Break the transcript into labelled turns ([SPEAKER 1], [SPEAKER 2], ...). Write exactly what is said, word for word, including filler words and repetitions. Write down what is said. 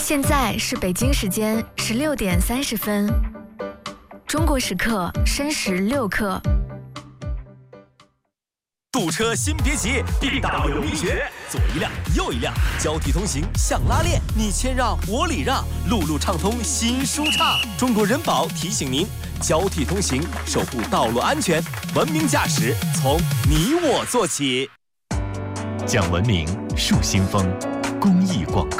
[SPEAKER 1] 现在是北京时间十六点三十分，中国时刻申时六刻。
[SPEAKER 2] 堵车先别急，地道有秘诀，左一辆右一辆，交替通行像拉练，你谦让我礼让，路路畅通心舒畅。中国人保提醒您，交替通行，守护道路安全，文明驾驶从你我做起。
[SPEAKER 3] 讲文明，树新风，公益广告。